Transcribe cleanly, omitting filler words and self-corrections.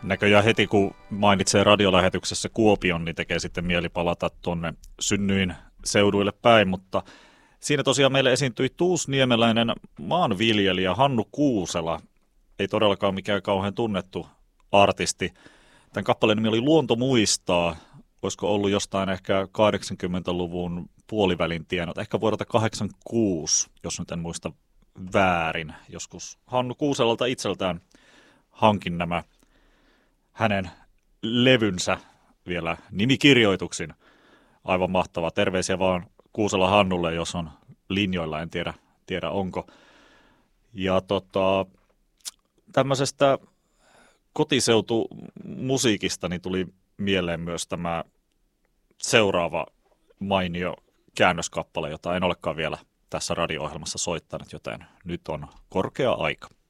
Näköjään heti kun mainitsee radiolähetyksessä Kuopion, niin tekee sitten mieli palata tuonne synnyin seuduille päin, mutta siinä tosiaan meille esiintyi tuusniemeläinen maanviljelijä Hannu Kuusela. Ei todellakaan mikään kauhean tunnettu artisti. Tämän kappaleen nimi oli Luonto muistaa. Olisiko ollut jostain ehkä 80-luvun puolivälin tienot, ehkä vuodelta 86, jos nyt en muista väärin. Joskus Hannu Kuuselalta itseltään hankin nämä hänen levynsä vielä nimikirjoituksin. Aivan mahtavaa. Terveisiä vaan Kuusela Hannulle, jos on linjoilla, en tiedä onko. Ja tämmöisestä kotiseutumusiikista niin tuli mieleen myös tämä seuraava mainio käännöskappale, jota en olekaan vielä tässä radio-ohjelmassa soittanut, joten nyt on korkea aika.